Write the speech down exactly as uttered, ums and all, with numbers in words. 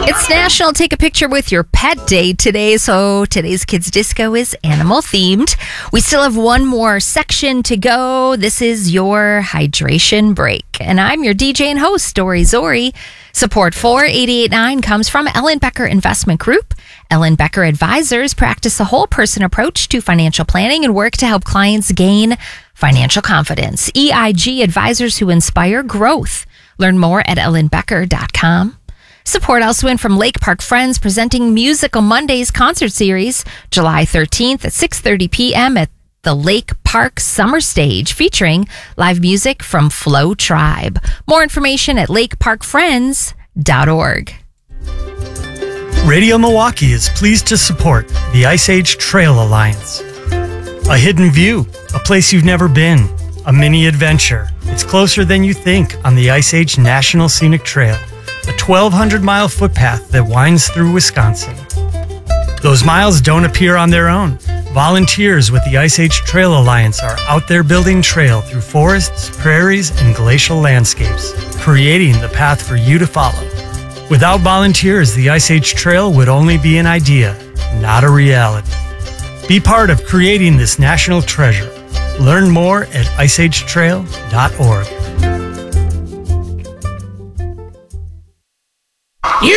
It's National Take a Picture with Your Pet Day today, so today's Kids Disco is animal themed. We still have one more section to go. This is your hydration break. And I'm your D J and host, Dory Zori. Support for eighty-eight point nine comes from Ellen Becker Investment Group. Ellen Becker Advisors practice a whole person approach to financial planning and work to help clients gain financial confidence. E I G Advisors who inspire growth. Learn more at ellen becker dot com. Support also in from Lake Park Friends presenting Musical Mondays concert series July thirteenth at six thirty p.m. at the Lake Park Summer Stage featuring live music from Flow Tribe. More information at lake park friends dot org. Radio Milwaukee is pleased to support the Ice Age Trail Alliance. A hidden view, a place you've never been, a mini adventure. It's closer than you think on the Ice Age National Scenic Trail, a twelve hundred mile footpath that winds through Wisconsin. Those miles don't appear on their own. Volunteers with the Ice Age Trail Alliance are out there building trail through forests, prairies, and glacial landscapes, creating the path for you to follow. Without volunteers, the Ice Age Trail would only be an idea, not a reality. Be part of creating this national treasure. Learn more at ice age trail dot org.